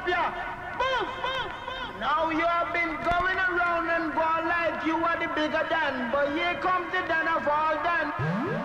up ya. Move, move, move. Now you have been going around and going like you are the bigger than, but here comes the Dan of all Dan.